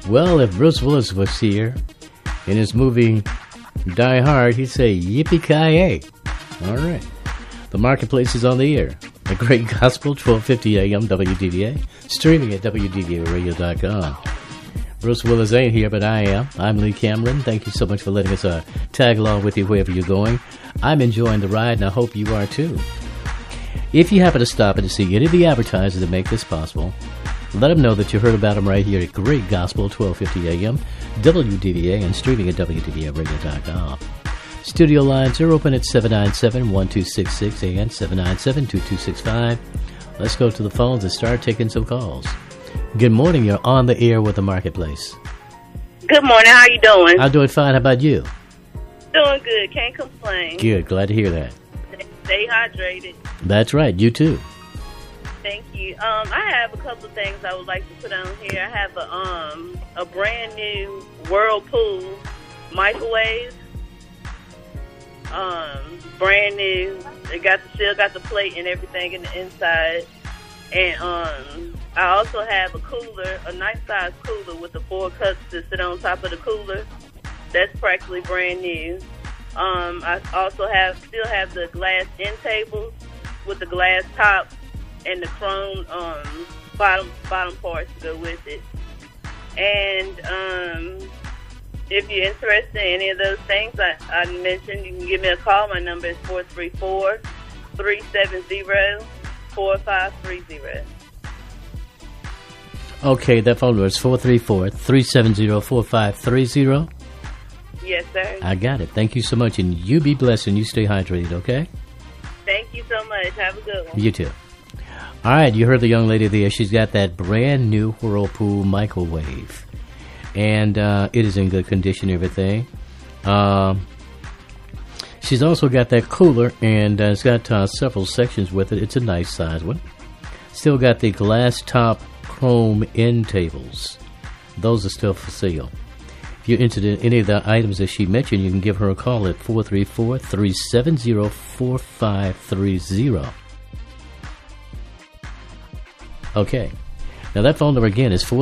Well, if Bruce Willis was here in his movie Die Hard, he'd say yippee-ki-yay. All right. The Marketplace is on the air. A Great Gospel, 1250 AM WDVA. Streaming at WDVAradio.com. Bruce Willis ain't here, but I am. I'm Lee Cameron. Thank you so much for letting us tag along with you wherever you're going. I'm enjoying the ride, and I hope you are too. If you happen to stop in to see any of the advertisers that make this possible, let them know that you heard about them right here at Great Gospel, 1250 AM, WDVA, and streaming at WDVAradio.com. Studio lines are open at 797-1266 and 797-2265. Let's go to the phones and start taking some calls. Good morning. You're on the air with the Marketplace. Good morning. How you doing? I'm doing fine. How about you? Doing good. Can't complain. Good. Glad to hear that. Stay hydrated. That's right. You too. Thank you. I have a couple of things I would like to put on here. I have a brand new Whirlpool microwave. Brand new. It still got the plate and everything in the inside. And I also have a cooler, a nice size cooler with the 4 cups to sit on top of the cooler. That's practically brand new. I also still have the glass end tables with the glass top and the chrome bottom parts to go with it. And if you're interested in any of those things I mentioned, you can give me a call. My number is 434-370-4530. Okay, that phone number is 434-370-4530. Yes, sir. I got it. Thank you so much, and you be blessed and you stay hydrated, okay? Thank you so much. Have a good one. You too. All right, you heard the young lady there. She's got that brand new Whirlpool microwave, and it is in good condition, everything. She's also got that cooler, and it's got several sections with it. It's a nice size one. Still got the glass top chrome end tables. Those are still for sale. If you're interested in any of the items that she mentioned, you can give her a call at 434-370-4530. Okay. Now that phone number again is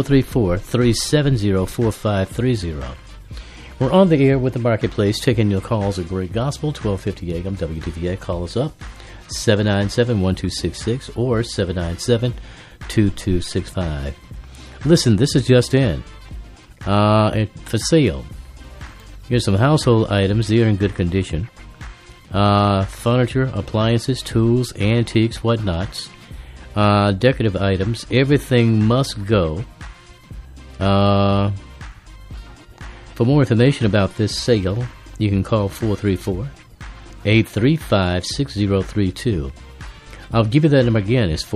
434-370-4530. We're on the air with the Marketplace, taking your calls at Great Gospel, 1250 AM WDVA. Call us up, 797-1266 or 797-2265. Listen, this is just in. For sale. Here's some household items. They are in good condition. Furniture, appliances, tools, antiques, whatnots. Decorative items. Everything must go. For more information about this sale, you can call 434-835-6032. I'll give you that number again. It's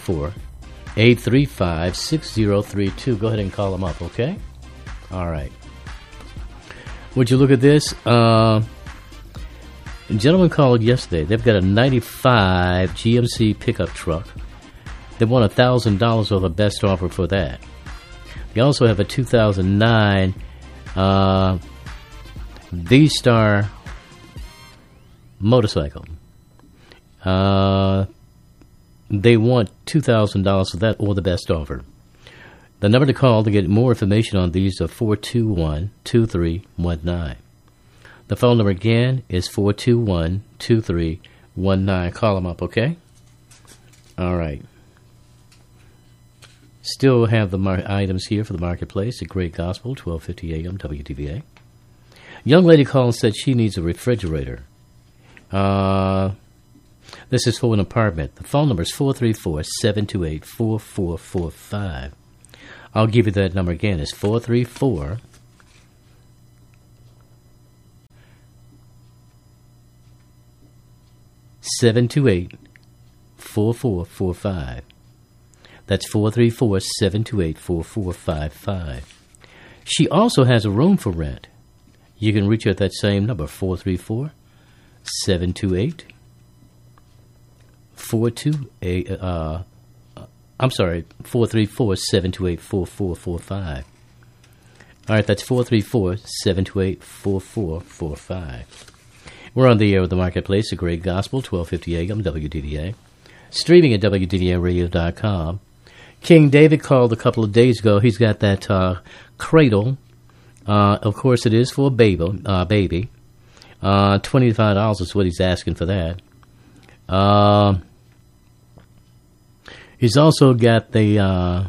434-835-6032. Go ahead and call them up, okay? All right. Would you look at this? A gentleman called yesterday. They've got a 95 GMC pickup truck. They want $1,000 off the best offer for that. They also have a 2009 V-Star motorcycle. They want $2,000 for that or the best offer. The number to call to get more information on these is 421-2319. The phone number again is 421-2319. Call them up, okay? All right. Still have the items here for the Marketplace at Great Gospel, 1250 AM WDVA. Young lady called and said she needs a refrigerator. This is for an apartment. The phone number is 434-728-4445. I'll give you that number again. It's 434-728-4445. That's 434-728-4455. She also has a room for rent. You can reach her at that same number, 434-728-4445. 434-728-4445. All right, that's 434-728-4445. We're on the air with the Marketplace, a Great Gospel, 1250 AM WDVA. Streaming at WDVAradio.com. King David called a couple of days ago. He's got that cradle. Of course, it is for a baby. $25 is what he's asking for that. He's also got the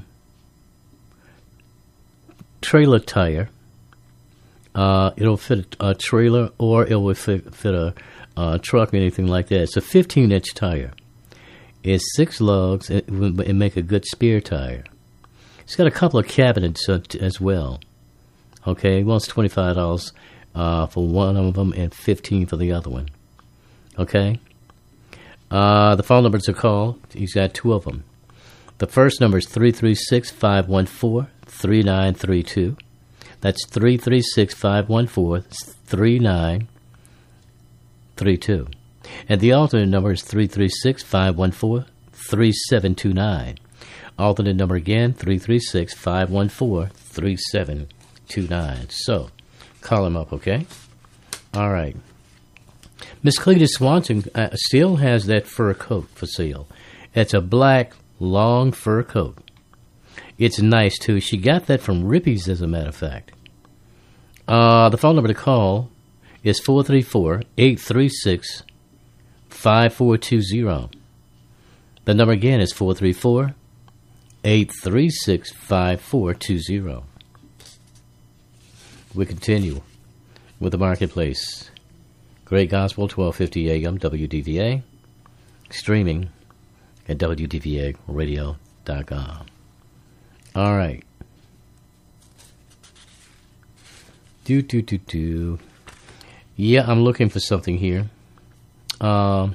trailer tire. It'll fit a trailer, or it will fit a truck or anything like that. It's a 15-inch tire. It's 6 lugs and make a good spare tire. It's got a couple of cabinets as well. Okay, he wants $25 for one of them and $15 for the other one. Okay. The phone number to call, he's got 2 of them. The first number is 336-514-3932. That's 336-514-3932. And the alternate number is 336-514-3729. Alternate number again, 336-514-3729. So, call him up, okay? All right. Miss Cletus Swanson still has that fur coat for sale. It's a black, long fur coat. It's nice, too. She got that from Rippy's, as a matter of fact. The phone number to call is 434-836-5420. The number again is 434-836-5420. We continue with the marketplace. Great Gospel, 1250 AM, WDVA. Streaming at WDVAradio.com. All right. Yeah, I'm looking for something here. I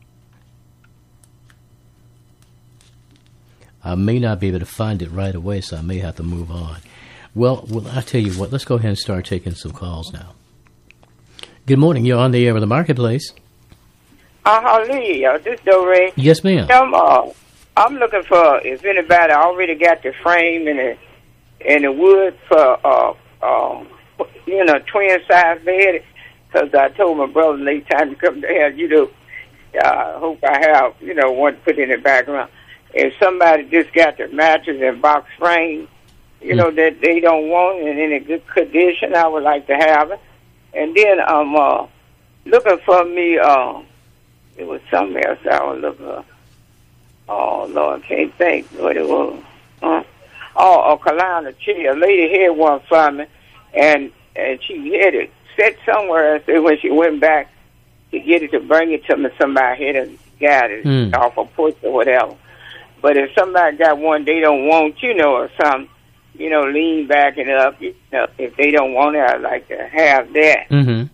may not be able to find it right away, so I may have to move on. Well, I'll tell you what. Let's go ahead and start taking some calls now. Good morning. You're on the air with the marketplace. Hallelujah. This is Doreen. Yes, ma'am. I'm looking for, if anybody already got the frame and the wood for, twin size bed. Because I told my brother late time to come to have, I hope I have, one to put in the background. If somebody just got the mattress and box frame, that they don't want and in a good condition, I would like to have it. And then I'm looking for me, it was something else I was looking for. Oh, Lord, I can't think what it was. A Kalana chair. A lady had one for me, and she had it set somewhere else. When she went back to get it to bring it to me, somebody had got it off a porch or whatever. But if somebody got one they don't want, or something, lean back and up. If they don't want it, I'd like to have that. Mm-hmm.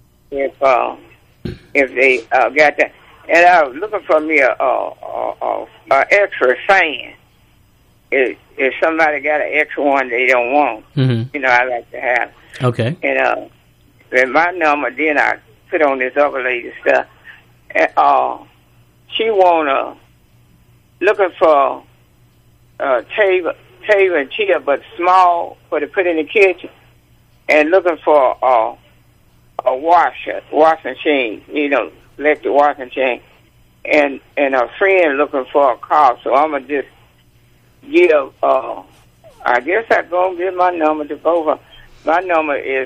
If they got that. And I was looking for me a extra fan. If somebody got an extra one they don't want, I'd like to have. Okay. And my number, then I put on this other lady stuff. And she looking for a table and chair, but small for to put in the kitchen, and looking for a washing machine, electric washing machine, and a friend looking for a car. So I'm gonna just give. I guess I'm gonna give my number to both of them. My number is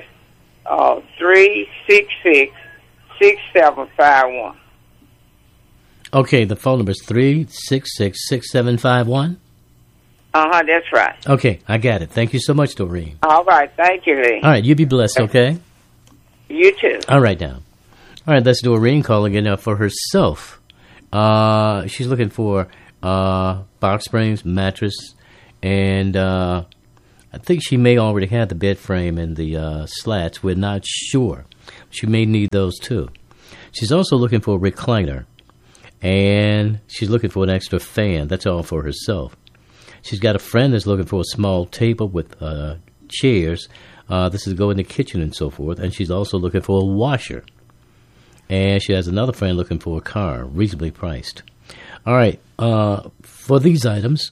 366-6751. Okay, the phone number is 366-6751. That's right. Okay, I got it. Thank you so much, Doreen. All right, thank you, Lee. All right, you be blessed, okay? You too. All right, now. All right, that's Doreen calling in for herself. She's looking for box frames, mattress, and I think she may already have the bed frame and the slats. We're not sure. She may need those too. She's also looking for a recliner, and she's looking for an extra fan. That's all for herself. She's got a friend that's looking for a small table with chairs. This is to go in the kitchen and so forth. And she's also looking for a washer. And she has another friend looking for a car, reasonably priced. All right. For these items,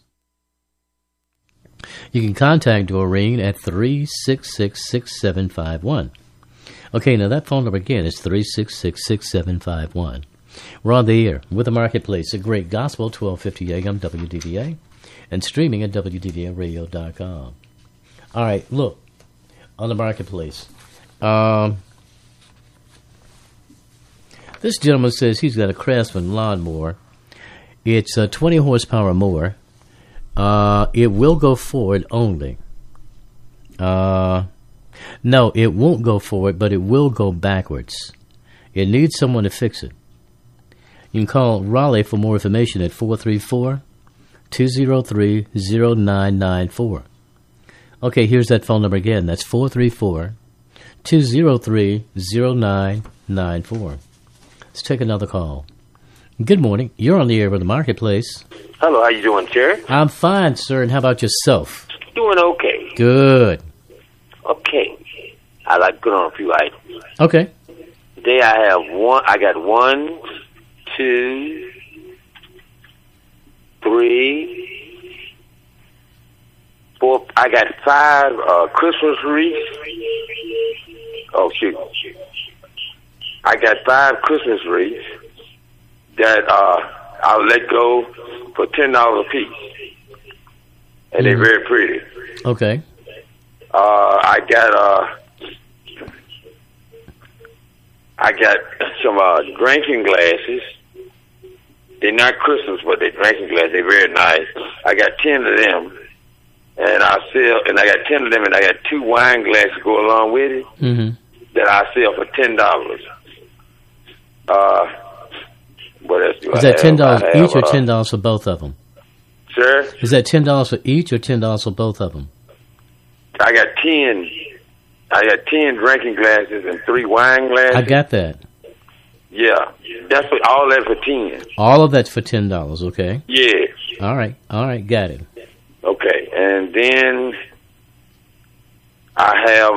you can contact Doreen at 366-6751. Okay, now that phone number again is 366-6751. We're on the air with the marketplace, a great gospel, 1250 AM WDVA. and streaming at WDVRadio.com. All right, look, on the marketplace. This gentleman says he's got a Craftsman lawnmower. It's a 20 horsepower mower. It will go forward only. No, it won't go forward, but it will go backwards. It needs someone to fix it. You can call Raleigh for more information at 434-203-0994. Okay, here's that phone number again. That's 434-203-0994. Let's take another call. Good morning. You're on the air with the marketplace. Hello, how you doing, sir? I'm fine, sir. And how about yourself? Doing okay. Good. Okay. I like to put on a few items. Okay. Today I got 1, 2, 3, 4. I got 5 Christmas wreaths. Oh, shoot. I got 5 Christmas wreaths that I'll let go for $10 a piece. And they're very pretty. Okay. I got some drinking glasses. They're not Christmas, but they're drinking glasses. They're very nice. I got 10 of them, and I got 10 of them, and I got 2 wine glasses to go along with it that I sell for $10. What else do I have? Is that $10 each or $10 for both of them? Sir? Is that $10 for each or $10 for both of them? I got 10 drinking glasses and 3 wine glasses. I got that. Yeah, that's for all that for 10. All of that's for $10, okay? Yeah. All right, got it. Okay, and then I have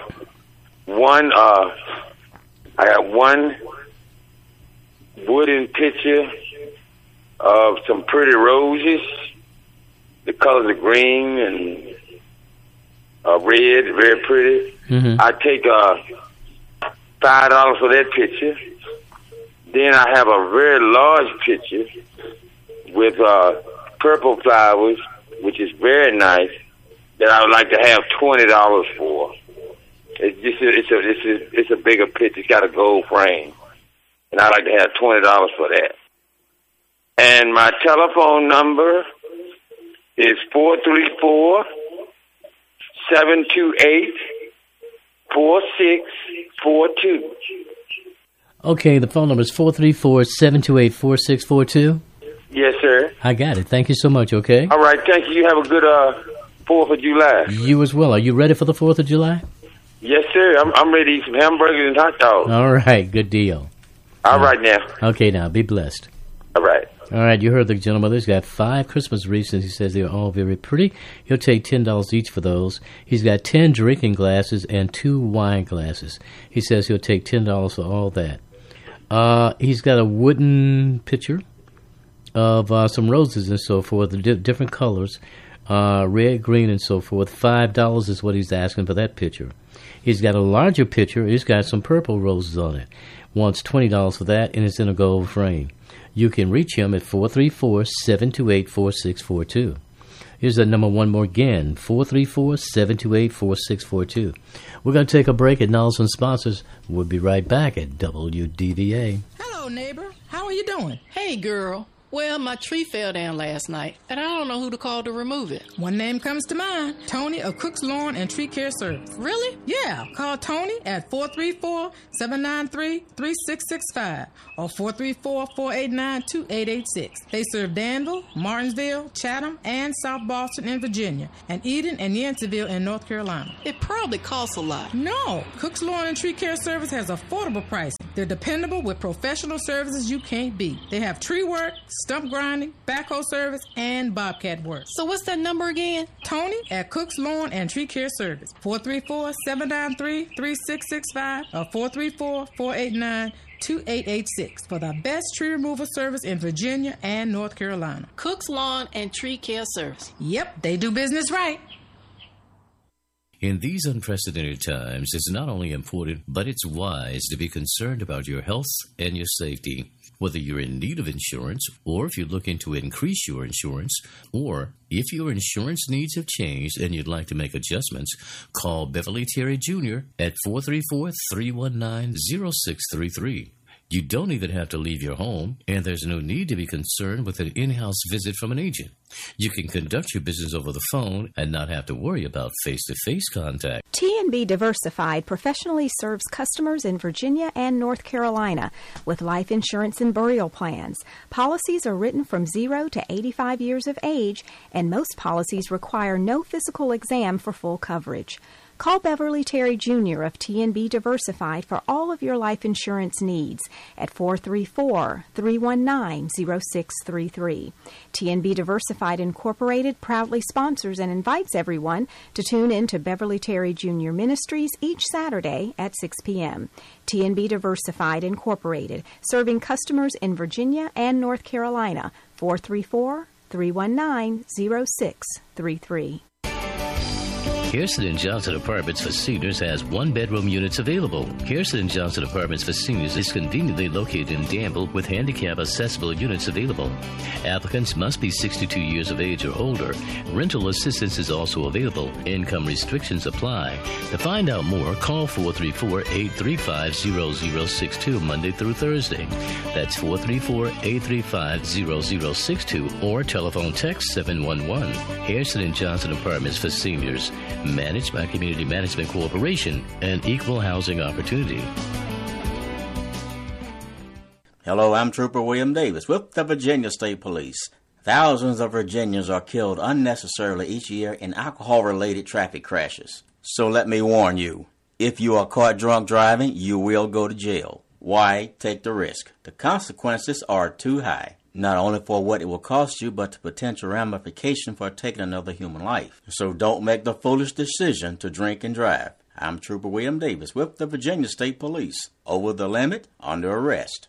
I got one wooden picture of some pretty roses. The colors are green and red, very pretty. I take $5 for that picture. Then I have a very large picture with purple flowers, which is very nice, that I would like to have $20 for. It's a bigger picture. It's got a gold frame, and I'd like to have $20 for that. And my telephone number is 434-728-4642. Okay, the phone number is 434-728-4642. Yes, sir. I got it. Thank you so much, okay? All right, thank you. You have a good 4th of July. You as well. Are you ready for the 4th of July? Yes, sir. I'm ready to eat some hamburgers and hot dogs. All right, good deal. All right, now. Okay, now, be blessed. All right. All right, you heard the gentleman. He's got 5 Christmas wreaths, and he says they're all very pretty. He'll take $10 each for those. He's got 10 drinking glasses and 2 wine glasses. He says he'll take $10 for all that. He's got a wooden pitcher of some roses and so forth, different colors, red, green, and so forth. $5 is what he's asking for that pitcher. He's got a larger pitcher. He's got some purple roses on it. Wants $20 for that, and it's in a gold frame. You can reach him at 434-728-4642. Here's that number one more again, 434-728-4642. We're going to take a break at Nelson Sponsors. We'll be right back at WDVA. Hello, neighbor. How are you doing? Hey, girl. Well, my tree fell down last night, and I don't know who to call to remove it. One name comes to mind, Tony of Cook's Lawn and Tree Care Service. Really? Yeah, call Tony at 434-793-3665 or 434-489-2886. They serve Danville, Martinsville, Chatham, and South Boston in Virginia, and Eden and Yanceyville in North Carolina. It probably costs a lot. No, Cook's Lawn and Tree Care Service has affordable pricing. They're dependable with professional services you can't beat. They have tree work, stump grinding, backhoe service, and bobcat work. So what's that number again? Tony at Cook's Lawn and Tree Care Service, 434-793-3665 or 434-489-2886 for the best tree removal service in Virginia and North Carolina. Cook's Lawn and Tree Care Service. Yep, they do business right. In these unprecedented times, it's not only important, but it's wise to be concerned about your health and your safety. Whether you're in need of insurance, or if you're looking to increase your insurance, or if your insurance needs have changed and you'd like to make adjustments, call Beverly Terry Jr. at 434-319-0633. You don't even have to leave your home, and there's no need to be concerned with an in-house visit from an agent. You can conduct your business over the phone and not have to worry about face-to-face contact. TNB Diversified professionally serves customers in Virginia and North Carolina with life insurance and burial plans. Policies are written from 0 to 85 years of age, and most policies require no physical exam for full coverage. Call Beverly Terry Jr. of TNB Diversified for all of your life insurance needs at 434-319-0633. TNB Diversified Incorporated proudly sponsors and invites everyone to tune in to Beverly Terry Jr. Ministries each Saturday at 6 p.m. TNB Diversified Incorporated, serving customers in Virginia and North Carolina. 434-319-0633. Kirsten & Johnson Apartments for Seniors has one-bedroom units available. Kirsten & Johnson Apartments for Seniors is conveniently located in Danville with handicap-accessible units available. Applicants must be 62 years of age or older. Rental assistance is also available. Income restrictions apply. To find out more, call 434-835-0062 Monday through Thursday. That's 434-835-0062 or telephone text 711. Kirsten & Johnson Apartments for Seniors. Managed by Community Management Corporation and Equal Housing Opportunity. Hello, I'm Trooper William Davis with the Virginia State Police. Thousands of Virginians are killed unnecessarily each year in alcohol-related traffic crashes. So let me warn you, if you are caught drunk driving, you will go to jail. Why take the risk? The consequences are too high. Not only for what it will cost you, but the potential ramification for taking another human life. So don't make the foolish decision to drink and drive. I'm Trooper William Davis with the Virginia State Police. Over the limit, under arrest.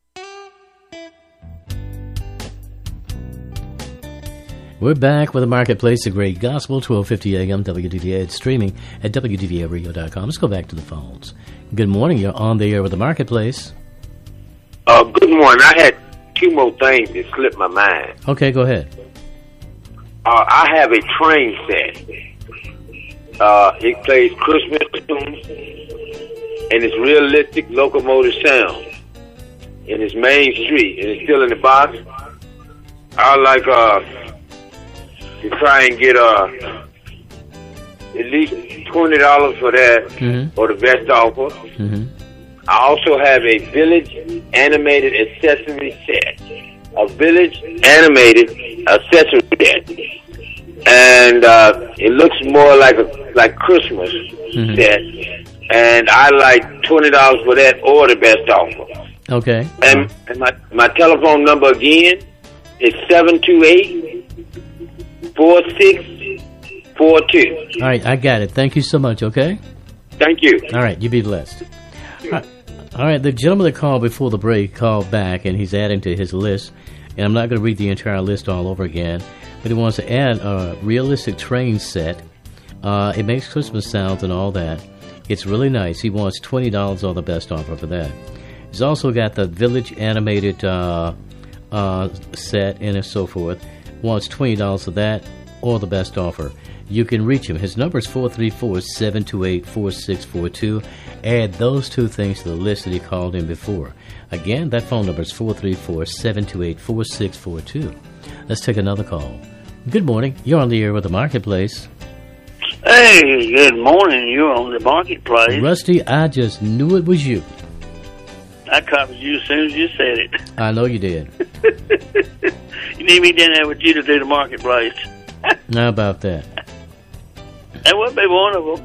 We're back with the Marketplace, the Great Gospel, 1250 AM, WDVA. It's streaming at WDVAradio.com. Let's go back to the phones. Good morning. You're on the air with the Marketplace. Good morning. I had two more things that slipped my mind. Okay, go ahead. I have a train set. It plays Christmas tunes, and it's realistic locomotive sound. And it's Main Street, and it's still in the box. I like to try and get at least $20 for that, or the best offer. I also have a Village animated accessory set. A Village animated accessory set. And it looks more like Christmas set. And I like $20 for that or the best offer. Okay. And my telephone number again is 728-4642. All right, I got it. Thank you so much, okay? Thank you. All right, you be blessed. All right, the gentleman that called before the break called back, and he's adding to his list. And I'm not going to read the entire list all over again, but he wants to add a realistic train set. It makes Christmas sounds and all that. It's really nice. He wants $20 or the best offer for that. He's also got the Village animated set and so forth. Wants $20 for that or the best offer. You can reach him. His number is 434-728-4642. Add those two things to the list that he called in before. Again, that phone number is 434-728-4642. Let's take another call. Good morning. You're on the air with the Marketplace. Hey, good morning. You're on the Marketplace. Rusty, I just knew it was you. I copied you as soon as you said it. I know you did. You need me down there with you to do the Marketplace. How about that? That would be one of them.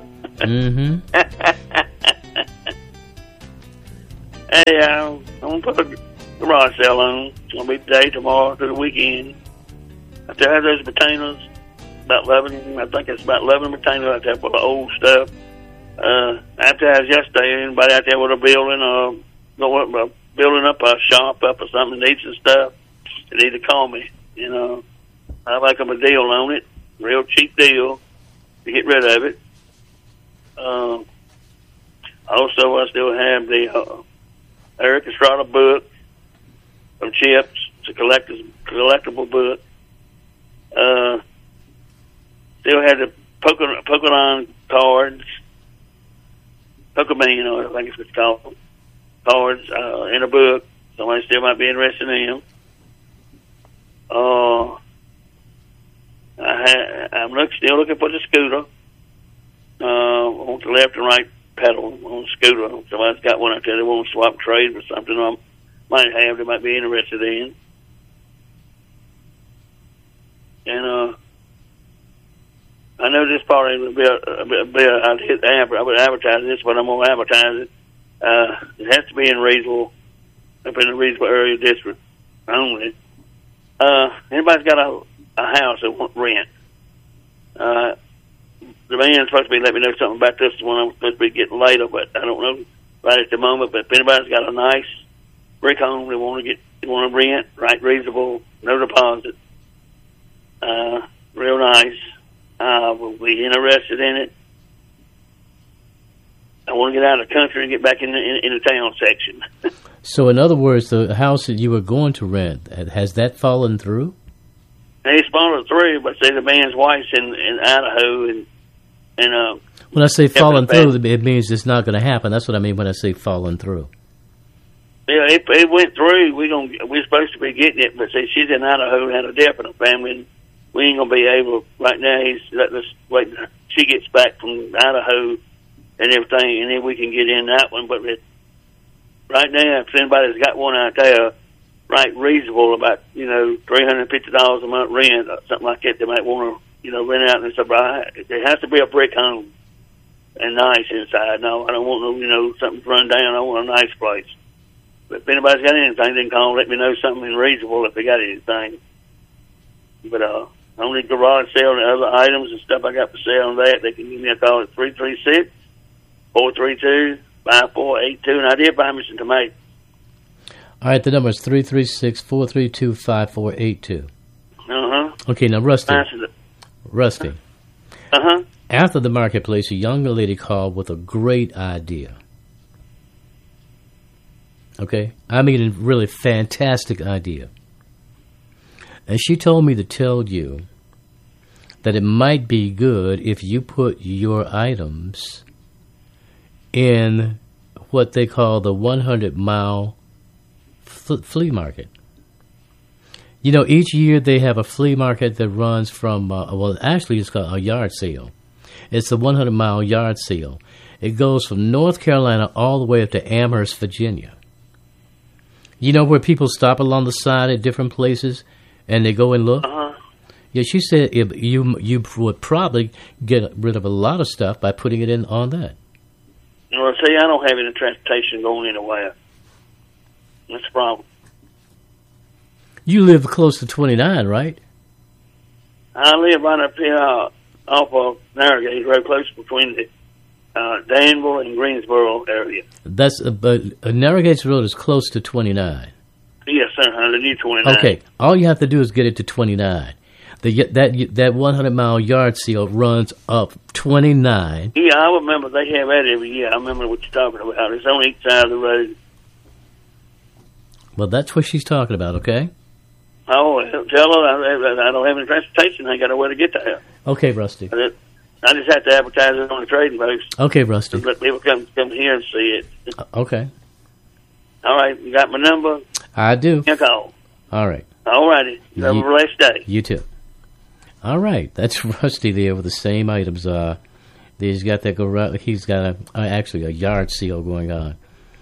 Hey, I'm going to put a garage sale on. It's going to be today, tomorrow, through the weekend. I have to have those potatoes. About 11, I think it's about 11 potatoes out there for the old stuff. I have to have yesterday, anybody out there with a building building up a shop up or something, needs some stuff, they need to call me. You know, I like them a deal on it, real cheap deal to get rid of it. Also, I still have the Eric Estrada book from Chips. It's a collectible book. Still had the Pokemon cards, Pokemon, or I think it's what it's called, cards in a book. Somebody still might be interested in them. I'm still looking for the scooter. On the left and right pedal on the scooter. Somebody's got one out there they want to swap trade for something I might have they might be interested in. And I know this part will be I would advertise this, but I'm going to advertise it. It has to be in a reasonable area district only. Anybody's got a house that won't rent. The man's supposed to be letting me know something about this one I'm supposed to be getting later, but I don't know right at the moment. But if anybody's got a nice brick home they want to rent, right, reasonable, no deposit, real nice, will be interested in it. I want to get out of the country and get back in the town section. So, in other words, the house that you were going to rent, has that fallen through? It's fallen through, but say the man's wife's in Idaho, and when I say fallen through, it means it's not going to happen. That's what I mean when I say fallen through. Yeah, it went through. We're supposed to be getting it, but see, she's in Idaho and had a death in her family, and we ain't gonna be able. Right now, he's letting us wait. She gets back from Idaho and everything, and then we can get in that one. But right now, if anybody's got one out there, right, reasonable, about $350 a month rent or something like that, they might want to rent out and stuff. It has to be a brick home and nice inside. No, I don't want something run down. I want a nice place. But if anybody's got anything, they can call and let me know something reasonable if they got anything. But only garage sale and other items and stuff I got for sale on that, they can give me a call at 336-432-5482. And I did buy me some tomatoes. All right, the number is 336-432-5482. Uh-huh. Okay, now, Rusty. Uh-huh. After the marketplace, a young lady called with a great idea. Okay? I mean, a really fantastic idea. And she told me to tell you that it might be good if you put your items in what they call the 100-mile flea market. Each year they have a flea market that runs from, actually it's called a yard sale. It's the 100-mile yard sale. It goes from North Carolina all the way up to Amherst, Virginia. Where people stop along the side at different places and they go and look? Uh-huh. Yeah, she said you would probably get rid of a lot of stuff by putting it in on that. Well, see, I don't have any transportation going anywhere. That's the problem. You live close to 29, right? I live right up here off of Narragansett, very close between the Danville and Greensboro area. But Narragansett Road is close to 29. Yes, sir. I live 29. Okay, all you have to do is get it to 29. That 100-mile yard sale runs up 29. Yeah, I remember they have that every year. I remember what you're talking about. It's on each side of the road. Well, that's what she's talking about, okay? Oh, tell her I don't have any transportation. I ain't got nowhere to get there. Okay, Rusty. I just have to advertise it on the trading post. Okay, Rusty. Let people come here and see it. Okay. All right, you got my number? I do. You call. All right. All righty. Have a blessed day. You too. All right, that's Rusty there with the same items. He's got that. He's got actually a yard sale going on.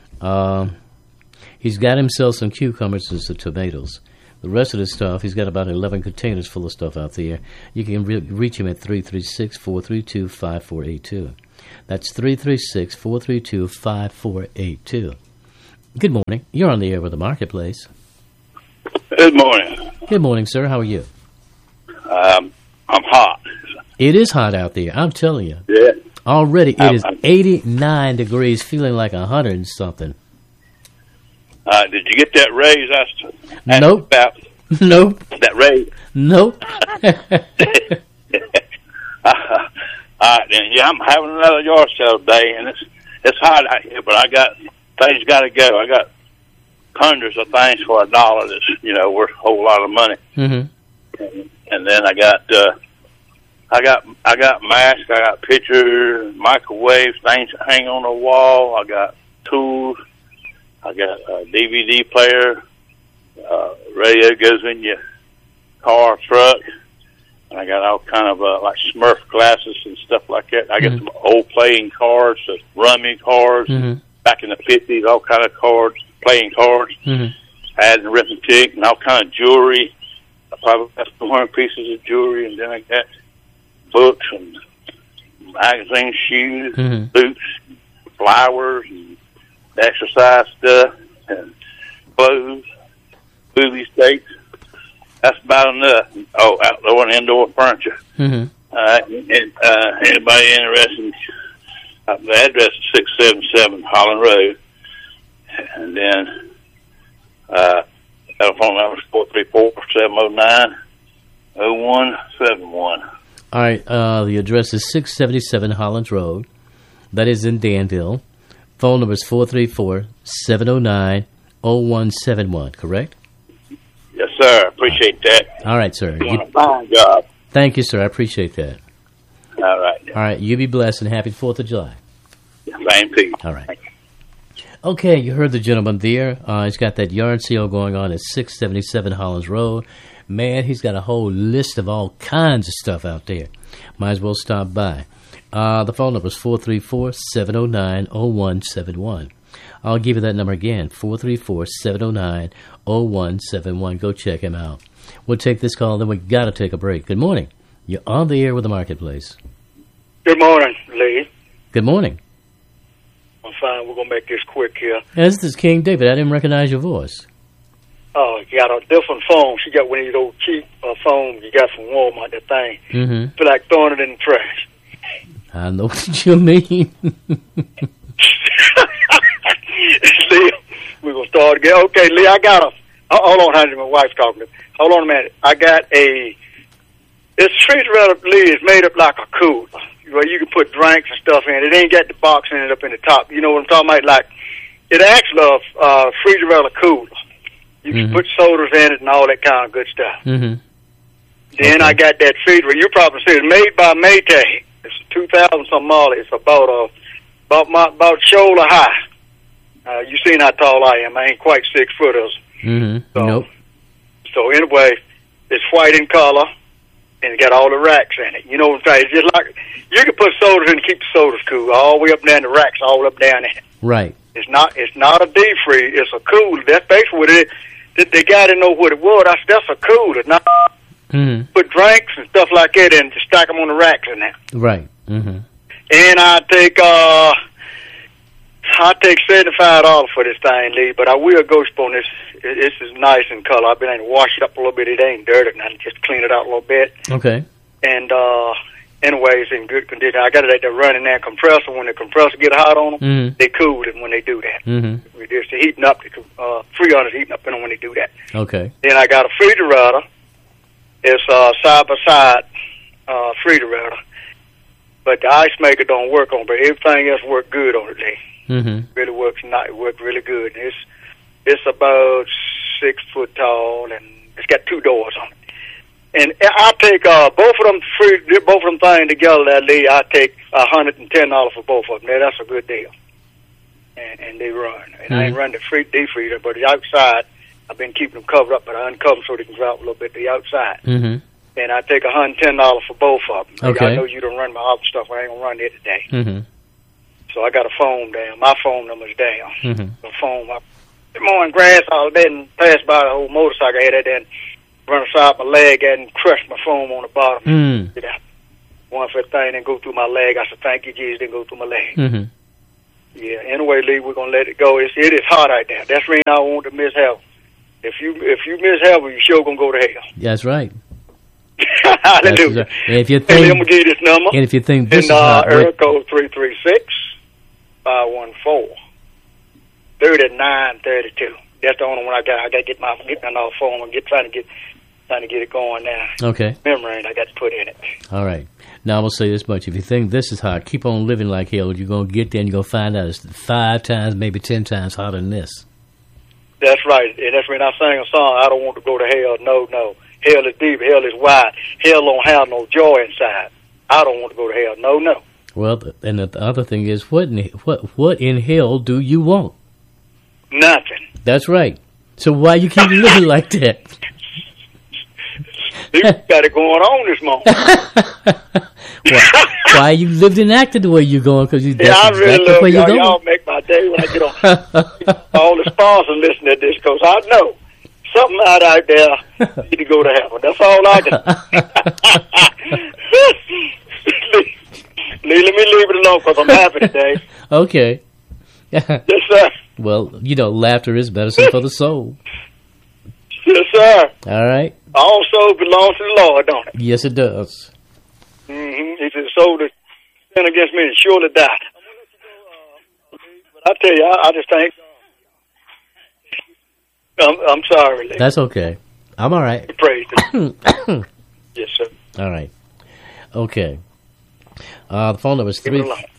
He's got himself some cucumbers and some tomatoes. The rest of the stuff, he's got about 11 containers full of stuff out there. You can reach him at 336-432-5482. That's 336-432-5482. Good morning. You're on the air with the Marketplace. Good morning. Good morning, sir. How are you? I'm hot. It is hot out there. I'm telling you. Yeah. Already, it is 89 degrees, feeling like 100 and something. Did you get that raise? Nope. About nope. That raise? Nope. All right, then. Yeah, I'm having another yard sale today, and it's hot out here, but things got to go. I got hundreds of things for $1 that's, worth a whole lot of money. Mm-hmm. And then I got masks, I got pictures, microwaves, things that hang on the wall. I got tools. I got a DVD player. Radio goes in your car, truck. And I got all kind of like Smurf glasses and stuff like that. I got some old playing cards, rummy cards, back in the 50s, all kind of cards, playing cards. I had arithmetic and all kind of jewelry. I probably got 200 pieces of jewelry, and then I got books and magazines, shoes, boots, flowers, and exercise stuff, and clothes, movie steaks. That's about enough. Oh, outdoor and indoor furniture. And anybody interested? The address is 677 Holland Road, and then telephone number is 434-709-0171. All right, the address is 677 Hollands Road. That is in Danville. Phone number is 434-709-0171, correct? Yes, sir. Appreciate that. All right, sir. You're doing a fine job. Thank you, sir. I appreciate that. All right. All right, you be blessed and happy 4th of July. Same to you. All right. Okay, you heard the gentleman there. He's got that yard sale going on at 677 Hollands Road. Man, he's got a whole list of all kinds of stuff out there. Might as well stop by. The phone number is 434-709-0171. I'll give you that number again, 434-709-0171. Go check him out. We'll take this call, then we got to take a break. Good morning. You're on the air with the Marketplace. Good morning, Lee. Good morning. I'm fine. We're going to make this quick here. This is King David. I didn't recognize your voice. Oh, you got a different phone. She got one of these old cheap phones you got from Walmart, that thing. Feel like throwing it in the trash. I know what you mean. Lee, we're going to start again. Okay, Lee, I got a... Hold on, honey, my wife's talking to me. Hold on a minute. I got a... This refrigerator, Lee, is made up like a cooler, where you can put drinks and stuff in. It ain't got the box in it up in the top. You know what I'm talking about? Like, it actually a refrigerator cooler. You can put sodas in it and all that kind of good stuff. Then I got that freezer. You probably see it made by Maytag. It's a 2000-something model. It's about shoulder high. You seen how tall I am. I ain't quite 6 foot. Nope. So anyway, it's white in color, and it got all the racks in it. You know what I'm saying? It's just like you can put sodas in and keep the sodas cool, all the way up and down the racks, all up down in it. Right. It's not a deep freeze. It's a cooler. That's basically what it is. The guy didn't know what it was. That's a cooler. Not put drinks and stuff like that in to stack them on the racks in there. Right. And I take $75 for this thing, Lee. But I will go on this. This is nice in color. I've been able to wash it up a little bit. It ain't dirty, and I just clean it out a little bit. Okay. And anyway, it's in good condition. I got it at the running that compressor. When the compressor get hot on them, they cool it when they do that. It's heating up. The Freon's heating up in them when they do that. Okay. Then I got a refrigerator. It's side-by-side refrigerator. But the ice maker don't work on it, but everything else work good on it, Lee. Really works not. It worked really good. It's about 6 foot tall, and it's got 2 doors on it. And I take both of them things together, that Lee. I take $110 for both of them. Now, that's a good deal. And they run. And I ain't run the deep freezer, but the outside, I've been keeping them covered up, but I uncover them so they can drop a little bit to the outside. And I take $110 for both of them. Okay. I know you don't run my office stuff. I ain't gonna run it today. So I got a phone down. My phone number's down. The phone. Good morning, grass all day, and passed by the whole motorcycle. I had that then run aside my leg and crushed my phone on the bottom. One for the thing didn't go through my leg. I said, thank you, Jesus, didn't go through my leg. Yeah. Anyway, Lee, we're gonna let it go. It is hot out there. That's the reason I want to miss heaven. If you miss heaven, you sure gonna go to hell. That's right. Hallelujah. And if you think, and I'm gonna give you this number. And if you think this is hot, area code 336-514-3932. That's the only one I got. I got to get my phone and trying to get it going now. Okay. Memory, I got to put in it. All right. Now, I will say this much. If you think this is hot, keep on living like hell. You're going to get there and you're going to find out it's 5 times, maybe 10 times hotter than this. That's right. And that's when I sang a song, I don't want to go to hell. No, no. Hell is deep. Hell is wide. Hell don't have no joy inside. I don't want to go to hell. No, no. Well, and the other thing is, what in hell do you want? Nothing. That's right. So why you keep living like that? You got it going on this moment. Why you lived and acted the way you're going? Because I really love y'all. Y'all make my day when I get on. All the sponsors listening to this, because I know something out there need to go to heaven. That's all I can. Let me leave it alone, because I'm happy today. Okay. Yes, sir. Well, laughter is medicine for the soul. Yes, sir. All right. All souls belong to the Lord, don't it? Yes, it does. Mm-hmm. He said, soul that sin against me surely die. But I tell you, I just think I'm sorry, lady. That's okay. I'm all right. Praise him. Yes, sir. All right. Okay. The phone number is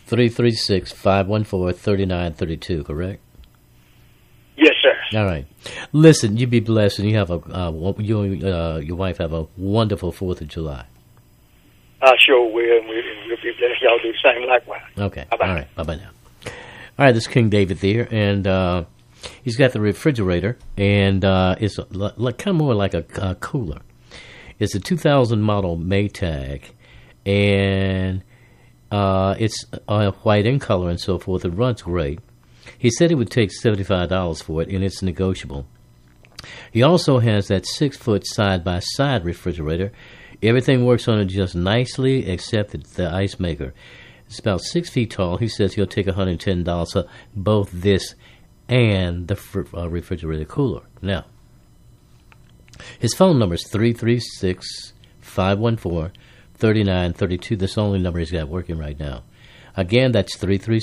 336-514-3932, correct? Yes, sir. All right. Listen, you be blessed, and you have you and your wife have a wonderful 4th of July. I sure will, and we'll be blessed. Y'all do the same likewise. Okay. Bye-bye. All right. Bye-bye now. All right, this is King David there, and he's got the refrigerator, and it's kind of more like a cooler. It's a 2000 model Maytag, and it's white in color and so forth. It runs great. He said it would take $75 for it, and it's negotiable. He also has that 6-foot side-by-side refrigerator. Everything works on it just nicely, except the ice maker. It's about 6 feet tall. He says he'll take $110 for both this and the refrigerator cooler. Now, his phone number is 336-514-3932. That's the only number he's got working right now. Again, that's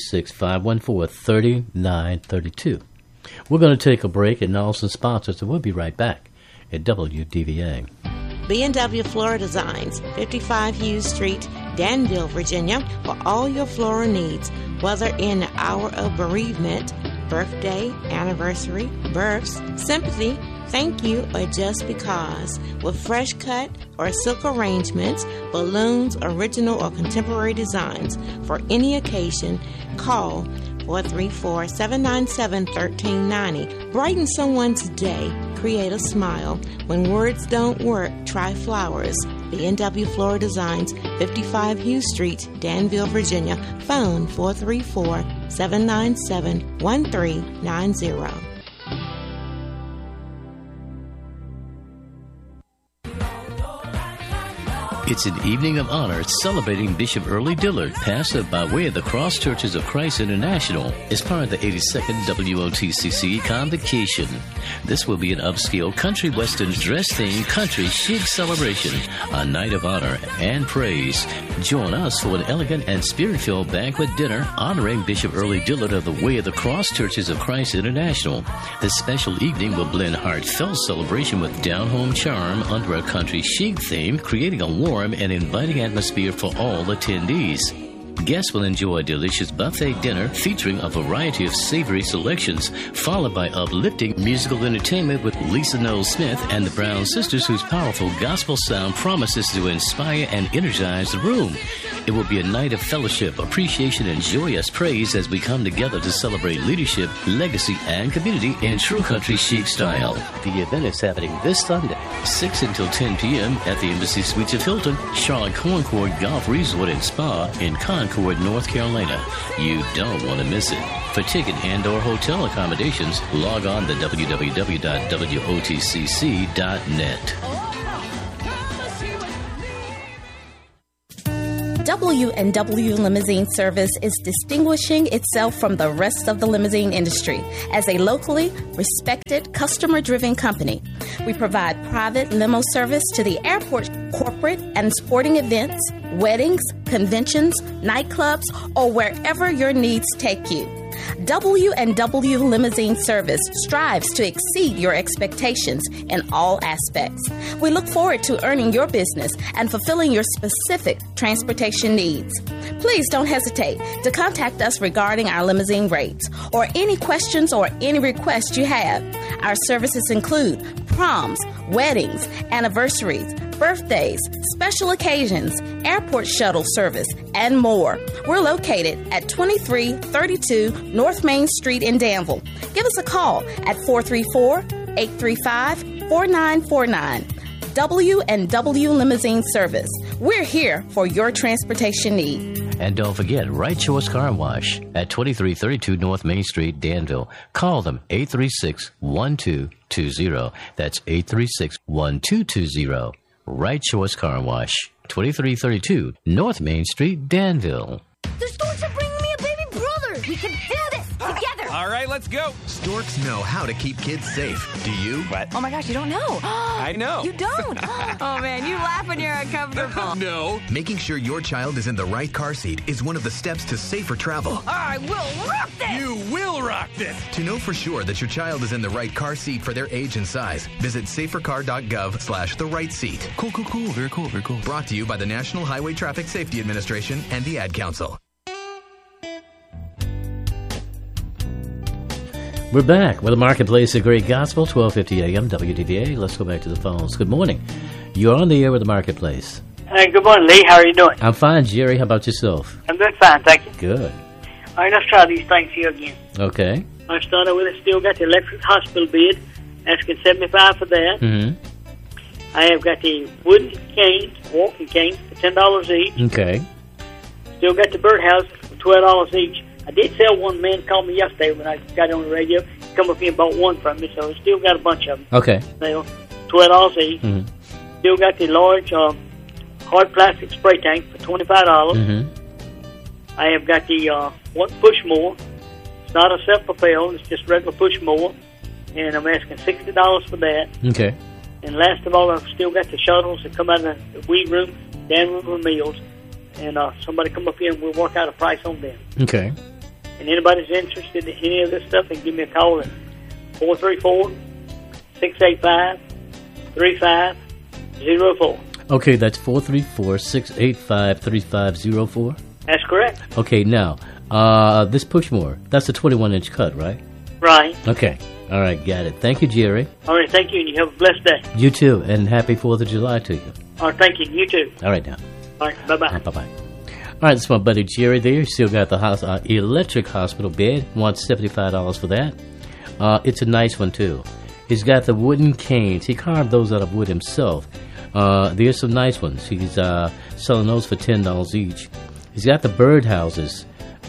336-514-3932. We're going to take a break and also sponsors, so we'll be right back at WDVA. B&W Floral Designs, 55 Hughes Street, Danville, Virginia, for all your floral needs, whether in the hour of bereavement, birthday, anniversary, births, sympathy, thank you, or just because. With fresh cut or silk arrangements, balloons, original or contemporary designs for any occasion, call 434-797-1390. Brighten someone's day. Create a smile. When words don't work, try flowers. B&W Floral Designs, 55 Hughes Street, Danville, Virginia. Phone 434-797-1390. It's an evening of honor celebrating Bishop Early Dillard, pastor by way of the Cross Churches of Christ International, as part of the 82nd WOTCC Convocation. This will be an upscale country western dress-themed country chic celebration, a night of honor and praise. Join us for an elegant and spirit-filled banquet dinner honoring Bishop Early Dillard of the Way of the Cross Churches of Christ International. This special evening will blend heartfelt celebration with down-home charm under a country chic theme, creating a warm and inviting atmosphere for all attendees. Guests will enjoy a delicious buffet dinner featuring a variety of savory selections, followed by uplifting musical entertainment with Lisa Noel Smith and the Brown Sisters, whose powerful gospel sound promises to inspire and energize the room. It will be a night of fellowship, appreciation, and joyous praise as we come together to celebrate leadership, legacy, and community in true country chic style. The event is happening this Sunday, 6 until 10 p.m. at the Embassy Suites of Hilton, Charlotte Concord Golf Resort and Spa in Concord, North Carolina. You don't want to miss it. For ticket and or hotel accommodations, log on to www.wotcc.net. W&W Limousine Service is distinguishing itself from the rest of the limousine industry as a locally respected, customer-driven company. We provide private limo service to the airport, corporate and sporting events, weddings, conventions, nightclubs, or wherever your needs take you. W&W Limousine Service strives to exceed your expectations in all aspects. We look forward to earning your business and fulfilling your specific transportation needs. Please don't hesitate to contact us regarding our limousine rates or any questions or any requests you have. Our services include proms, weddings, anniversaries, birthdays, special occasions, airport shuttle service, and more. We're located at 2332 North Main Street in Danville. Give us a call at 434-835-4949. W&W Limousine Service. We're here for your transportation need. And don't forget, Right Choice Car Wash at 2332 North Main Street, Danville. Call them 836-1220. That's 836-1220. Right Choice Car Wash, 2332 North Main Street, Danville. The Storks are bringing me a baby brother. We can do this together. All right, let's go. Storks know how to keep kids safe. Do you? What? Oh my gosh, you don't know. I know. You don't? Oh man, you laugh when you're uncomfortable. No. Making sure your child is in the right car seat is one of the steps to safer travel. I will rock this. You will rock this. To know for sure that your child is in the right car seat for their age and size, visit safercar.gov/the right seat. Cool. Very cool. Brought to you by the National Highway Traffic Safety Administration and the Ad Council. We're back with the Marketplace of Great Gospel, 1250 AM, WDVA. Let's go back to the phones. Good morning. You're on the air with the Marketplace. Hey, good morning, Lee. How are you doing? I'm fine, Jerry. How about yourself? I'm doing fine, thank you. Good. All right, let's try these things here again. Okay. I started with it. Still got the electric hospital bed, asking $75 for that. Mm-hmm. I have got the wooden canes, walking canes, for $10 each. Okay. Still got the birdhouse for $12 each. I did sell one. Man called me yesterday when I got on the radio. He come up here and bought one from me, so I still got a bunch of them. Okay. They $12 each. Mm-hmm. Still got the large hard plastic spray tank for $25. Mm-hmm. I have got the one push mower. It's not a self-propelled. It's just regular push mower, and I'm asking $60 for that. Okay. And last of all, I've still got the shuttles that come out of the weed room, Dan River Mills, and somebody come up here and we'll work out a price on them. Okay. And anybody's interested in any of this stuff, then give me a call at 434-685-3504. Okay, that's 434-685-3504? That's correct. Okay, now, this Pushmore, that's a 21-inch cut, right? Right. Okay. All right, got it. Thank you, Jerry. All right, thank you, and you have a blessed day. You too, and happy 4th of July to you. All right, thank you. You too. All right, now. All right, bye-bye. Bye-bye. All right, that's my buddy Jerry there. Still got the electric hospital bed. Wants $75 for that. It's a nice one, too. He's got the wooden canes. He carved those out of wood himself. There's some nice ones. He's selling those for $10 each. He's got the birdhouses.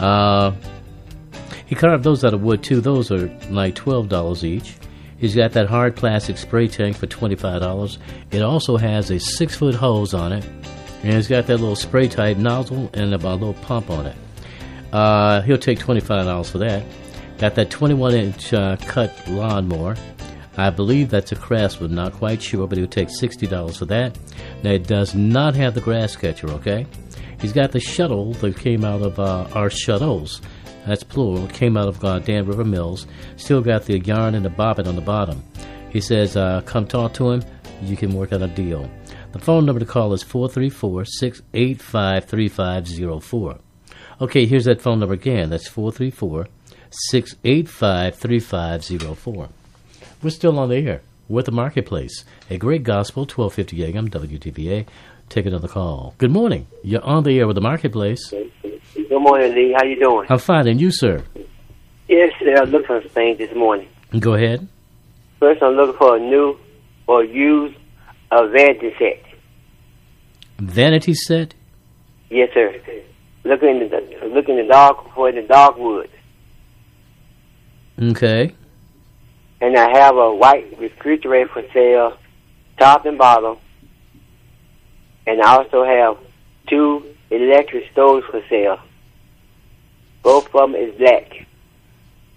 He carved those out of wood, too. Those are like $12 each. He's got that hard plastic spray tank for $25. It also has a 6-foot hose on it. And it's got that little spray-type nozzle and a little pump on it. He'll take $25 for that. Got that 21-inch cut lawnmower. I believe that's a Craftsman, not quite sure, but he'll take $60 for that. Now, it does not have the grass catcher, okay? He's got the shuttle that came out of our shuttles. That's plural. It came out of Dan River Mills. Still got the yarn and the bobbin on the bottom. He says, come talk to him. You can work out a deal. The phone number to call is 434-685-3504. Okay, here's that phone number again. That's 434-685-3504. We're still on the air with the Marketplace. A Great Gospel, 1250 AM, WDVA. Take another call. Good morning. You're on the air with the Marketplace. Good morning, Lee. How you doing? I'm fine, and you, sir? Yes, sir. I'm looking for some things this morning. Go ahead. First, I'm looking for a new or used vanity set. Vanity set? Yes, sir. Looking in the dark for the dogwood. Okay. And I have a white refrigerator for sale, top and bottom. And I also have 2 electric stoves for sale. Both of them is black.